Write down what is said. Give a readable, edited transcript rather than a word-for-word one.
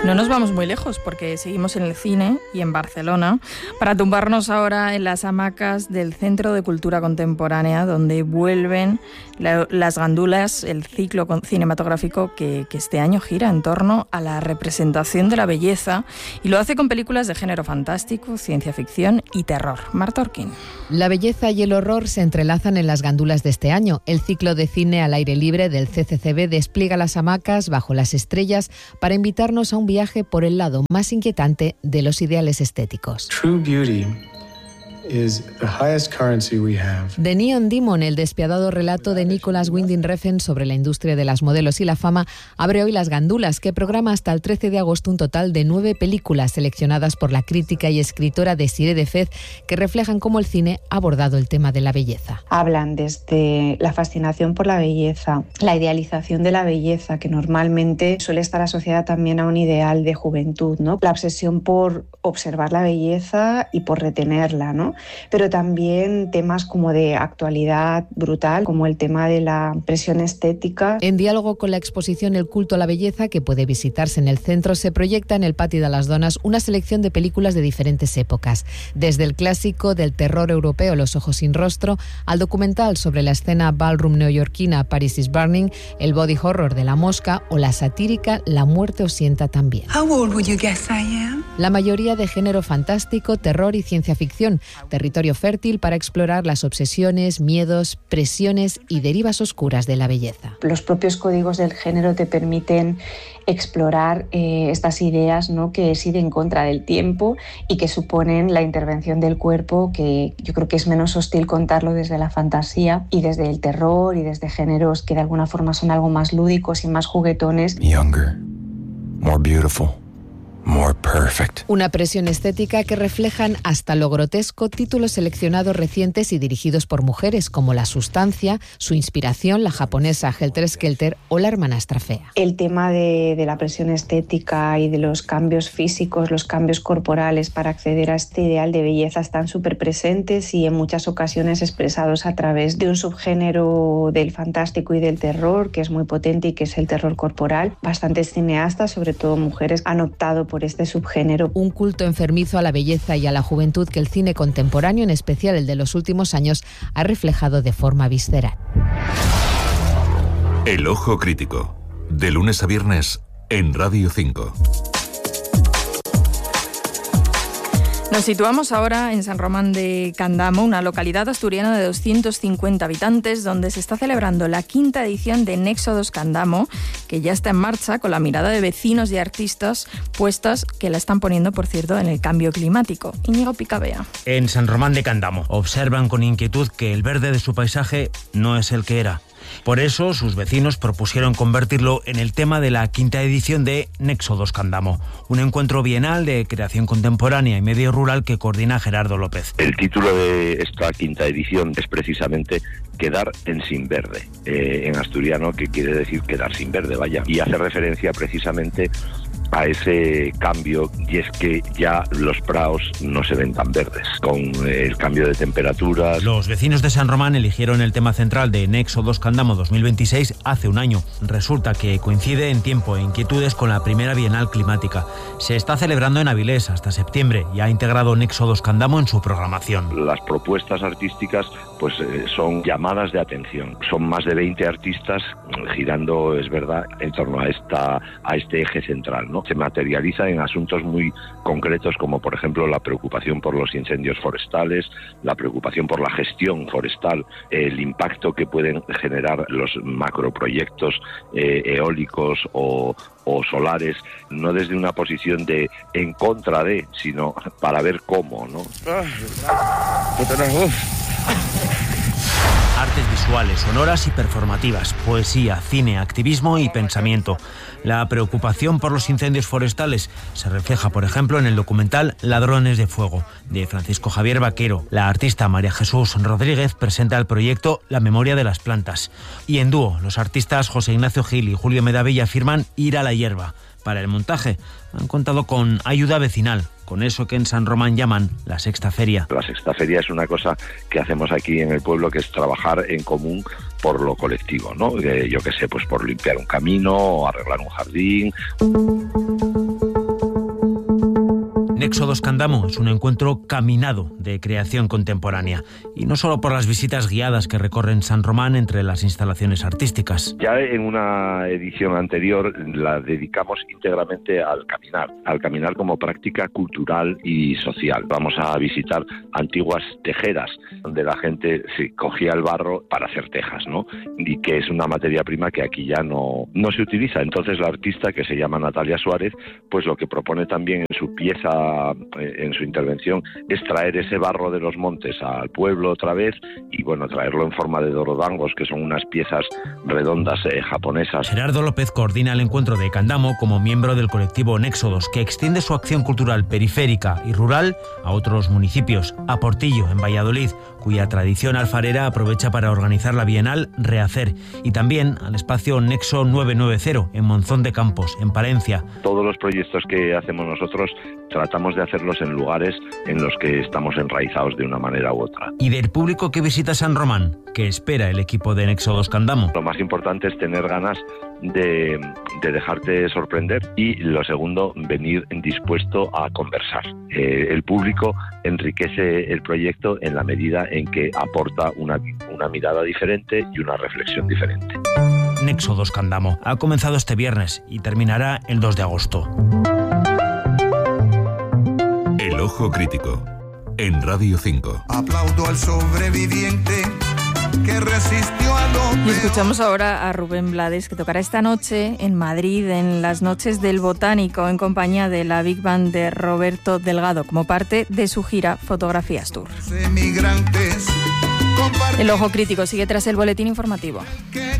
No nos vamos muy lejos porque seguimos en el cine y en Barcelona para tumbarnos ahora en las hamacas del Centro de Cultura Contemporánea, donde vuelven las gandulas, el ciclo cinematográfico que este año gira en torno a la representación de la belleza, y lo hace con películas de género fantástico, ciencia ficción y terror. Marta Orquín. La belleza y el horror se entrelazan en las gandulas de este año. El ciclo de cine al aire libre del CCCB despliega las hamacas bajo las estrellas para invitarnos a un viaje por el lado más inquietante de los ideales estéticos. True beauty is the highest currency we have. The Neon Demon, el despiadado relato de Nicholas Winding Refn sobre la industria de las modelos y la fama, abre hoy las gandulas, que programa hasta el 13 de agosto un total de 9 películas seleccionadas por la crítica y escritora Desirée Defez, que reflejan cómo el cine ha abordado el tema de la belleza. Hablan desde la fascinación por la belleza, la idealización de la belleza, que normalmente suele estar asociada también a un ideal de juventud, ¿no? La obsesión por observar la belleza y por retenerla, ¿no? Pero también temas como de actualidad brutal, como el tema de la presión estética. En diálogo con la exposición El culto a la belleza, que puede visitarse en el centro, se proyecta en el Patio de las Donas una selección de películas de diferentes épocas, desde el clásico del terror europeo Los ojos sin rostro, al documental sobre la escena ballroom neoyorquina Paris is Burning, el body horror de La Mosca o la satírica La muerte os sienta también. How old would you guess I am? La mayoría de género fantástico, terror y ciencia ficción, territorio fértil para explorar las obsesiones, miedos, presiones y derivas oscuras de la belleza. Los propios códigos del género te permiten explorar estas ideas, ¿no?, que es ir en contra del tiempo y que suponen la intervención del cuerpo, que yo creo que es menos hostil contarlo desde la fantasía y desde el terror y desde géneros que de alguna forma son algo más lúdicos y más juguetones. Younger, more beautiful. More perfect. Una presión estética que reflejan hasta lo grotesco títulos seleccionados recientes y dirigidos por mujeres, como La sustancia, su inspiración, la japonesa Helter Skelter o La hermanastra fea. El tema de la presión estética y de los cambios físicos, los cambios corporales para acceder a este ideal de belleza están súper presentes y en muchas ocasiones expresados a través de un subgénero del fantástico y del terror que es muy potente y que es el terror corporal. Bastantes cineastas, sobre todo mujeres, han optado por este subgénero. Un culto enfermizo a la belleza y a la juventud que el cine contemporáneo, en especial el de los últimos años, ha reflejado de forma visceral. El ojo crítico, de lunes a viernes en Radio 5. Nos situamos ahora en San Román de Candamo, una localidad asturiana de 250 habitantes, donde se está celebrando la 5ª edición de Nexo 2 Candamo, que ya está en marcha con la mirada de vecinos y artistas puestas que la están poniendo, por cierto, en el cambio climático. Íñigo Picabea. En San Román de Candamo observan con inquietud que el verde de su paisaje no es el que era. Por eso, sus vecinos propusieron convertirlo en el tema de la 5ª edición de Nexo 2 Candamo, un encuentro bienal de creación contemporánea y medio rural que coordina Gerardo López. El título de esta 5ª edición es precisamente Quedar en sin verde, en asturiano, que quiere decir quedar sin verde, vaya, y hace referencia precisamente a ese cambio, y es que ya los praos no se ven tan verdes con el cambio de temperaturas. Los vecinos de San Román eligieron el tema central de Nexo 2 Candamo 2026 hace un año. Resulta que coincide en tiempo e inquietudes con la primera Bienal Climática. Se está celebrando en Avilés hasta septiembre y ha integrado Nexo 2 Candamo en su programación. Las propuestas artísticas pues son llamadas de atención. Son más de 20 artistas girando, es verdad, en torno a este eje central, ¿no? Se materializa en asuntos muy concretos, como por ejemplo la preocupación por los incendios forestales, la preocupación por la gestión forestal, el impacto que pueden generar los macroproyectos eólicos o solares, no desde una posición de en contra de, sino para ver cómo, ¿no? Artes visuales, sonoras y performativas, poesía, cine, activismo y pensamiento. La preocupación por los incendios forestales se refleja, por ejemplo, en el documental Ladrones de Fuego, de Francisco Javier Vaquero. La artista María Jesús Rodríguez presenta el proyecto La memoria de las plantas. Y en dúo, los artistas José Ignacio Gil y Julio Medavilla afirman Ir a la hierba. Para el montaje han contado con ayuda vecinal, con eso que en San Román llaman la Sexta Feria. La Sexta Feria es una cosa que hacemos aquí en el pueblo, que es trabajar en común por lo colectivo, ¿no? Yo qué sé, pues por limpiar un camino o arreglar un jardín. Éxodos Candamo es un encuentro caminado de creación contemporánea, y no solo por las visitas guiadas que recorren San Román entre las instalaciones artísticas. Ya en una edición anterior la dedicamos íntegramente al caminar como práctica cultural y social. Vamos a visitar antiguas tejeras donde la gente cogía el barro para hacer tejas, ¿no? Y que es una materia prima que aquí ya no se utiliza. Entonces la artista, que se llama Natalia Suárez, pues lo que propone también en su pieza, en su intervención, es traer ese barro de los montes al pueblo otra vez y bueno, traerlo en forma de dorodangos, que son unas piezas redondas japonesas. Gerardo López coordina el encuentro de Candamo como miembro del colectivo Néxodos, que extiende su acción cultural periférica y rural a otros municipios. A Portillo, en Valladolid, cuya tradición alfarera aprovecha para organizar la Bienal Rehacer, y también al espacio Nexo 990 en Monzón de Campos, en Palencia. Todos los proyectos que hacemos nosotros tratamos de hacerlos en lugares en los que estamos enraizados de una manera u otra. ¿Y del público que visita San Román? ¿Qué espera el equipo de Néxodos Candamo? Lo más importante es tener ganas de dejarte sorprender, y lo segundo, venir dispuesto a conversar. El público enriquece el proyecto en la medida en que aporta una mirada diferente y una reflexión diferente. Néxodos Candamo ha comenzado este viernes y terminará el 2 de agosto. El Ojo Crítico, en Radio 5. Aplaudo al sobreviviente que resistió a lo Y escuchamos ahora a Rubén Blades, que tocará esta noche en Madrid, en las Noches del Botánico, en compañía de la Big Band de Roberto Delgado, como parte de su gira Fotografías Tour. El Ojo Crítico sigue tras el boletín informativo.